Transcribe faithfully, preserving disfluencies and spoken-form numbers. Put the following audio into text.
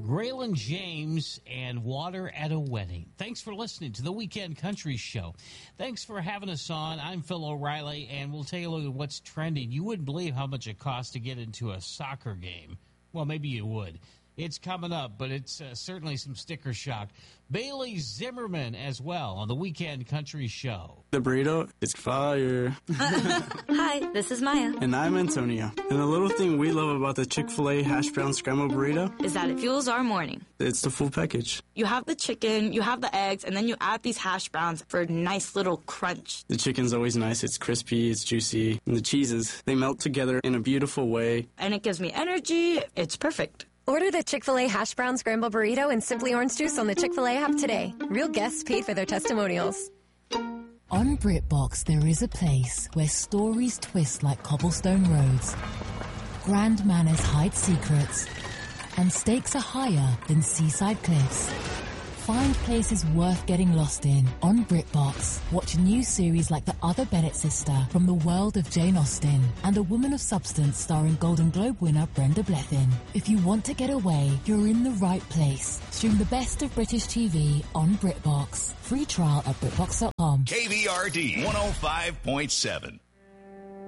Graylin James and Water at a Wedding. Thanks for listening to the Weekend Country Show. Thanks for having us on. I'm Phil O'Reilly, and we'll take a look at what's trending. You wouldn't believe how much it costs to get into a soccer game. Well, maybe you would. It's coming up, but it's uh, certainly some sticker shock. Bailey Zimmerman as well on the Weekend Country Show. The burrito is fire. Hi, this is Maya. And I'm Antonio. And the little thing we love about the Chick-fil-A hash brown scrambled burrito is that it fuels our morning. It's the full package. You have the chicken, you have the eggs, and then you add these hash browns for a nice little crunch. The chicken's always nice. It's crispy, it's juicy. And the cheeses, they melt together in a beautiful way. And it gives me energy. It's perfect. Order the Chick-fil-A Hash Brown Scramble Burrito and Simply Orange Juice on the Chick-fil-A app today. Real guests paid for their testimonials. On BritBox, there is a place where stories twist like cobblestone roads, grand manners hide secrets, and stakes are higher than seaside cliffs. Find places worth getting lost in on BritBox. Watch new series like The Other Bennett Sister from the world of Jane Austen and A Woman of Substance starring Golden Globe winner Brenda Blethyn. If you want to get away, you're in the right place. Stream the best of British T V on BritBox. Free trial at BritBox dot com. K V R D one oh five point seven.